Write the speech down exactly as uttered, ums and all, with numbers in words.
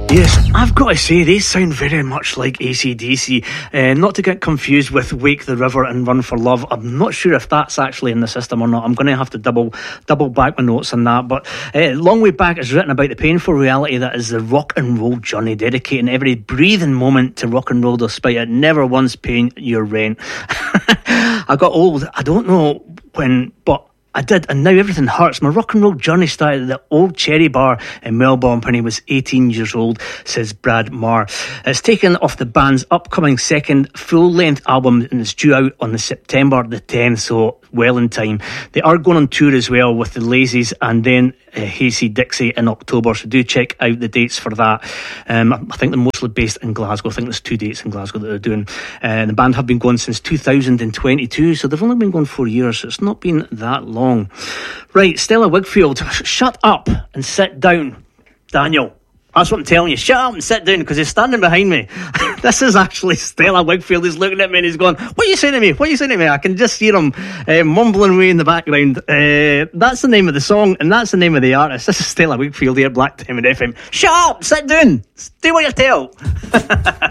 Yes, I've got to say, they sound very much like A C D C. Uh, not to get confused with Wake the River and Run for Love. I'm not sure if that's actually in the system or not. I'm going to have to double double back my notes on that. But uh, Long Way Back is written about the painful reality that is the rock and roll journey, dedicating every breathing moment to rock and roll despite it never once paying your rent. I got old. I don't know when, but I did, and now everything hurts. My rock and roll journey started at the Old Cherry Bar in Melbourne when he was eighteen years old, says Brad Marr. It's taken off the band's upcoming second full-length album, and it's due out on the September the tenth, so well in time. They are going on tour as well with the Lazies and then uh, Hasty Dixie in October, so do check out the dates for that. Um, I think they're mostly based in Glasgow. I think there's two dates in Glasgow that they're doing. Uh, the band have been going since two thousand twenty-two, so they've only been going four years, so it's not been that long. Right, Stella Wigfield, shut up and sit down, Daniel. That's what I'm telling you. Shut up and sit down, because he's standing behind me. This is actually Stella Wigfield. He's looking at me and he's going, what are you saying to me? What are you saying to me? I can just hear him uh, mumbling away in the background. Uh, that's the name of the song and that's the name of the artist. This is Stella Wigfield here at Black Diamond F M. Shut up, sit down, do what you're told.